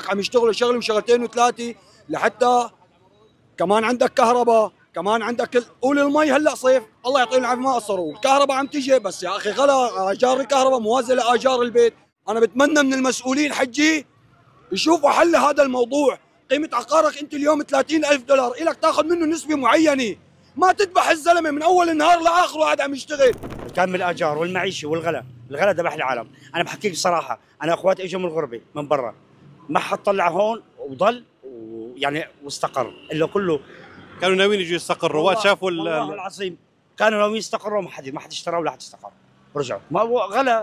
هناك عم يشتغلوا شغله وشغلتين وثلاثه لحتى كمان عندك كهرباء، كمان عندك قول المي هلا صيف الله يعطيهم العافيه ما قصروا، الكهرباء عم تيجي بس يا اخي غلا اجار الكهرباء موازيه لاجار البيت. انا بتمنى من المسؤولين حجي يشوفوا حل هذا الموضوع. قيمه عقارك انت اليوم 30,000 دولار، الك تاخذ منه نسبه معينه، ما تذبح الزلمه من اول النهار لاخره قاعد عم يشتغل. كان من الاجار والمعيشه والغلا، الغلا ذبح العالم. انا بحكيك بصراحه، انا اخواتي اجوا من الغربه من برا، ما حد طلع هون وضل ويعني واستقر الا كله. كانوا ناويين يجوا يستقروا شافوا والله العظيم كانوا ناويين يستقروا، ما حد اشترى ولا حد استقر، رجعوا ما هو غلا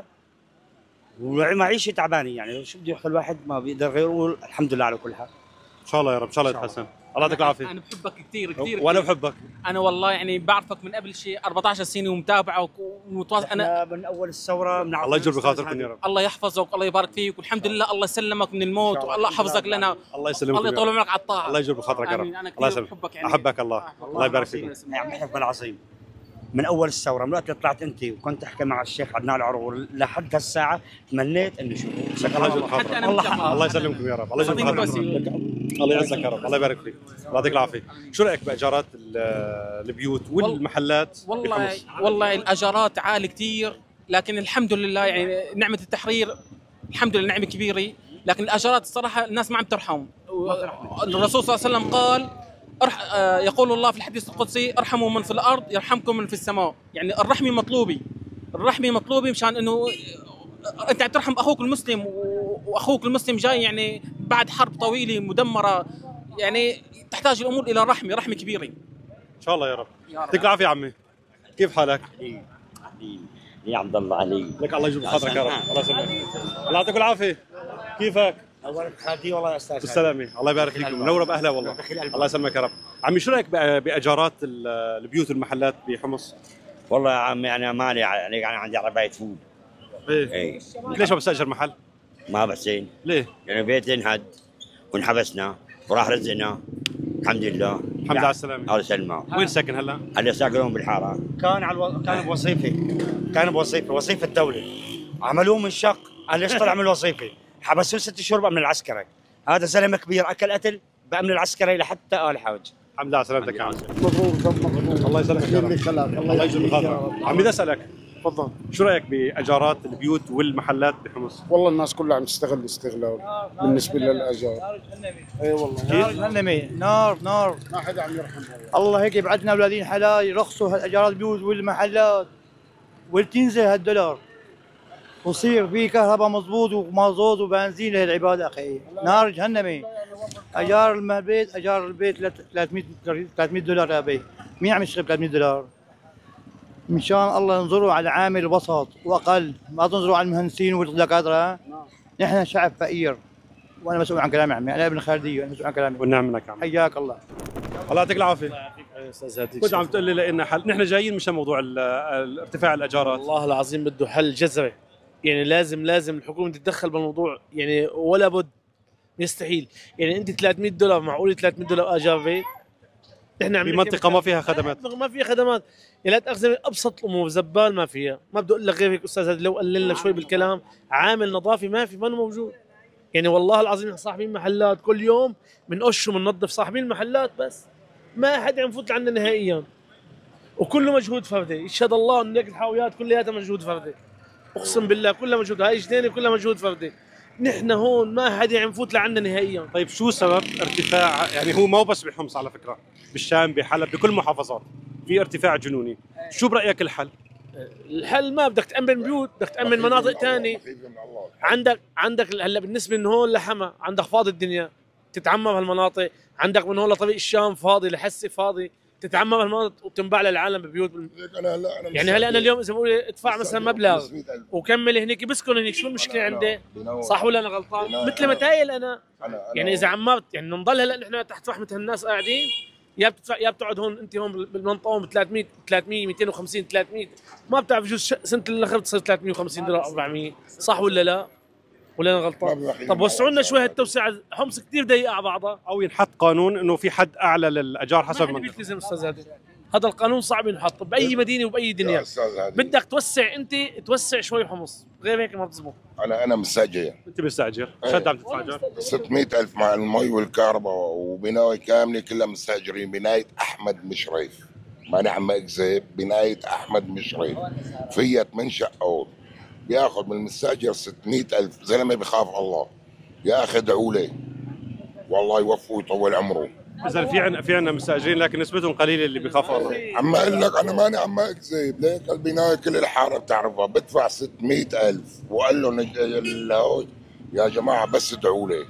ومعيشه تعبانه. يعني شو بده يحكي الواحد، ما بيقدر غير يقول الحمد لله على كل حال. ان شاء الله يا رب، ان شاء الله يتحسن. الله يعطيك العافيه. انا بحبك كثير كثير وانا بحبك. انا والله يعني بعرفك من قبل شيء 14 سنه ومتابعك ومتواصل. انا من اول الثوره الله يجبر بخاطركم يا رب. الله يحفظك والله يبارك فيك، والحمد لله الله يسلمك من الموت والله يحفظك لنا. الله يسلمك، الله يطول عمرك على الطاعه. الله يجبر بخاطرك يا رب. انا الله كثير يسلمك، بحبك يعني. احبك الله يبارك فيك. عم بحبك العظيم. من اول الثوره، من وقت اللي طلعت انت وكنت احكي مع الشيخ عدنان العرور لحد هالساعه تمنيت اني اشوفه. الله يجبر بخاطرك. الله يسلمكم يا رب. الله يجبر بخاطرك. الله يعزك يا رب. الله يبارك فيك. الله يعطيك العافيه. شو رايك باجارات البيوت والمحلات؟ والله الاجارات عالي كثير، لكن الحمد لله يعني نعمه التحرير الحمد لله نعمه كبيره، لكن الاجارات الصراحه الناس ما عم ترحم. الرسول صلى الله عليه وسلم قال يقول الله في الحديث القدسي ارحموا من في الارض يرحمكم من في السماء. يعني الرحمه مطلوبه، الرحمه مطلوبه مشان انه انت عم ترحم اخوك المسلم، واخوك المسلم جاي يعني بعد حرب طويله مدمره، يعني تحتاج الامور الى رحمه كبيره. ان شاء الله يا رب. يعطيك العافيه عمي. كيف حالك؟ يا عبد الله علي. لك الله يجبر خاطرك يا رب. الله يسلمك. الله يعطيك العافيه. كيفك؟ اولك خالتي والله يا استاذ. بالسلامه، الله يبارك فيكم، منوره باهلها والله. الله يسلمك يا رب. عمي شو رايك باجارات البيوت والمحلات بحمص؟ والله يا عمي انا مالي يعني عندي عربيه فول. ايه ليش ما بستاجر محل؟ ما بحسين. ليه؟ يعني بيت انهد وانحبسنا وراح رزقنا الحمد لله. الحمد لله على السلامه. الله يسلمك. وين ساكن هلا؟ هلا ساكنون بالحاره. كان بوظيفه، وظيفه الدوله، عملوه من شق. انا ليش طلع من الوظيفه؟ حبسوه 6 شهور بأمن العسكري. هذا زلمه كبير اكل قتل بأمن العسكري لحتى آل حوج. الحمد لله على سلامتك يا عمي. مبروك. الله يسلمك يا رب. الله يجزاك خير. عمي بدي اسالك، تفضل. شو رايك باجارات البيوت والمحلات بحمص؟ والله الناس كلها عم تستغل استغلال بالنسبه للاجار. اي والله نار جهنمي، نار ما حدا عم يرحم. الله هيك يبعدنا اولادين حلال يرخصوا هالاجارات البيوت والمحلات وتنزل هالدولار ويصير في كهرباء مضبوط ومازوت وبنزين لهالعباد اخي. نار جهنمي. اجار البيت 300 دولار يا بي. مين عم يشتغل 300 دولار؟ ان شاء الله انظروا على عامل الوسط واقل، ما تنظروا على المهندسين والدكاتره. نحن شعب فقير، وانا مسؤول عن كلامي عمي، انا ابن خالديه وانا مسؤول عن كلامي. والنعم منك عمي. حياك الله. الله يعطيك العافيه. استاذ هادي كنت عم تقول لي لنا حل، نحن جايين مشان موضوع ارتفاع الاجارات. والله العظيم بده حل جذري، يعني لازم الحكومه تتدخل بالموضوع، يعني ولا بد، يستحيل. يعني انت 300 دولار، معقول 300 دولار اجار بيت؟ احنا في منطقه ما فيها خدمات، ما فيها خدمات. يعني لا تاخذني ابسط الامور، زبال ما فيها، ما بدي اقول لك غير هيك استاذ هادي، لو قللنا شوي بالكلام، عامل نظافي ما في، ما موجود. يعني والله العظيم صاحبين محلات كل يوم بنقش وبننظف، صاحبين المحلات بس ما حد عم يفوت عنا نهائيا، وكله مجهود فردي. يشهد الله انه هيك الحاويات كلياتها مجهود فردي، اقسم بالله كلها مجهود، هاي جنينه كلها مجهود فردي. نحن هون ما حد عم يفوت لعنا نهائيا. طيب شو سبب ارتفاع؟ يعني هو مو بس بحمص على فكره، بالشام بحلب بكل المحافظات في ارتفاع جنوني. شو برايك الحل؟ الحل ما بدك تامن بيوت، بدك تامن مناطق ثانيه. عندك هلا بالنسبه من هون لحما عندك فاضي الدنيا، تتعمم هالمناطق. عندك من هون لطريق الشام فاضي، لحسي فاضي، تتعمم هالمناطق وتنباع للعالم ببيوت. يعني هلا انا اليوم اذا بقول ادفع مثلا مبلغ وكمل هنيك بسكن هنيك، شو المشكله عندي؟ صح ولا انا غلطان؟ مثل ما تايل انا. يعني اذا عمرت يعني نضل هلا نحن تحت رحمه هالناس قاعدين، يا بتدفع يا بتقعد هون انت هون بالمنطقه هون ب 300 250 300، ما بتعرف بجوز سنه الاخر بتصير 350 دولار 400. صح ولا لا؟ ولا انا غلطان؟ طب وسعوا لنا شوي هالتوسعه، حمص كثير ضيقه على بعضها. او ينحط قانون انه في حد اعلى للاجار حسب ما بيلتزم استاذ هادي، هذا القانون صعب ينحط باي مدينه وباي يا دنيا. استاذ هادي، بدك توسع، انت توسع شوي حمص، غير هيك ما بتزبط. انا مستاجر انت مستاجر، إيه. شو عم تدفع 600,000 مع المي والكهرباء وبناية كامله كلها مستاجرين. بنايه احمد مشرف، ماني عم اكذب، بنايه احمد مشرف فيها 8 شقات، بياخذ من المستاجر 600,000. زلمه بخاف الله يا اخي، ادعوا لي والله يوفقه ويطول عمره. اذا في عندنا مستاجرين لكن نسبتهم قليله اللي بيخافوا الله. عم اقول لك انا ماني عم اكذب، ليك البنايه كل الحاره بتعرفها، بدفع 600,000 وقال لهم يا جماعه بس ادعوا لي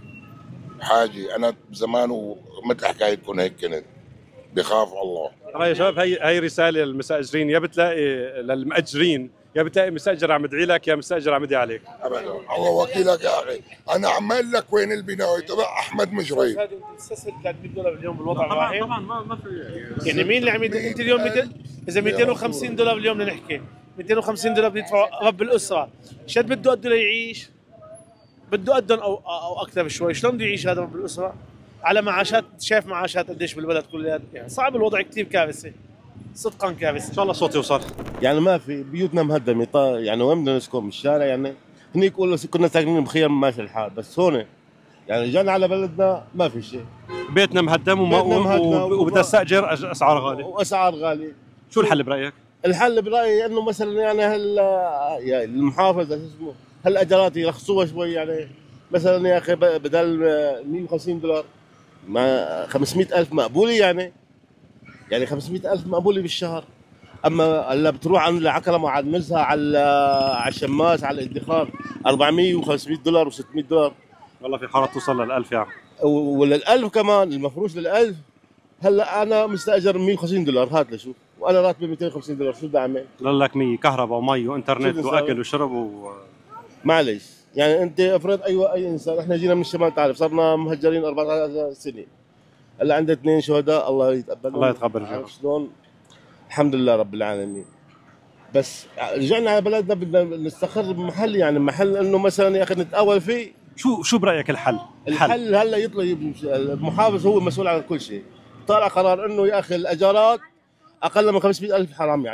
حاجه. انا بزمانه مثل حكايتكم هيك كنت بخاف الله. ترى يا شباب، هي رساله للمستاجرين، يا بتلاقي للمأجرين، يا بتلاقي مستاجر عم يدعي لك يا مستاجر عم يدعي عليك. ابدا، الله وكيلك يا اخي. انا عم اقول لك وين البنايه تبع احمد مشرف. هذه انت تستسهل $300 باليوم بالوضع الراهن. طبعا ما في يعني مين اللي عم انت اليوم اذا $250 باليوم بدنا نحكي، $250 بده يدفع رب الاسره، شد بده قده ليعيش؟ بده قدهم او اكثر بشوي. شلون بده يعيش هذا رب الاسره على معاشات؟ شايف معاشات قديش بالبلد كلها، يعني صعب الوضع، كثير كارثه، صدقا كارثه. ان شاء الله الصوت يوصل. يعني ما في، بيوتنا مهدمه، يعني وين بدنا نسكن؟ بالشارع يعني. هنيك يقولوا كنا ساكنين بخيم ماشي الحال، بس هون يعني جانا على بلدنا ما في شيء. بيتنا مهدم وبدها تستاجر اسعار غاليه واسعار غاليه. شو الحل برايك؟ الحل برايي انه مثلا يعني يعني المحافظه شو اسمه هالاجارات يرخصوها شوي، يعني مثلا يا اخي بدل $150 ما 500,000 مقبوله، يعني 500,000 مقبوله بالشهر. اما هلا بتروح على عكرمه على المزها على الشماس على الادخار $400 و$500 و$600. والله في حارات توصل لل1000 يعني، ولل1000 كمان، المفروش لل1000. هلا انا مستاجر $150، هات لشوف، وانا راتبي $250، شو بدي اعمل؟ لك 100 كهرباء ومي وانترنت واكل وشرب معلش يعني انت افرض اي انسان، احنا جينا من الشمال، تعرف صرنا مهجرين 14 سنه، هلا عندنا 2 شهداء، الله يتقبلهم. الله يتقبل شلون؟ الحمد لله رب العالمين. بس رجعنا على بلدنا بدنا نستقر بمحل، يعني محل انه مثلا يا اخي نتقاول فيه. شو برايك الحل هلا يطلع المحافظ هو مسؤول عن كل شيء. طالع قرار انه يا اخي الاجارات اقل من 500,000 حرام،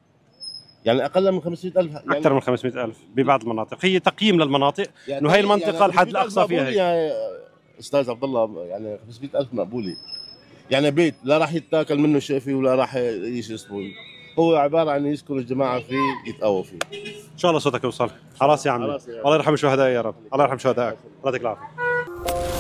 يعني اقل من 500,000 يعني اكثر من 500,000 ببعض المناطق. هي تقييم للمناطق يعني انه هي المنطقه يعني الحد الاقصى فيها هيك. يا استاذ عبد الله، يعني 500,000 مقبوله، يعني بيت لا راح يتاكل منه شيء فيه ولا راح شو اسمه، هو عباره عن يسكن الجماعه فيه يتقووا فيه. ان شاء الله صوتك يوصل. خلاص يا عمي، الله يرحم الشهداء يا رب، الله يرحم شهدائك، الله يعطيك العافيه.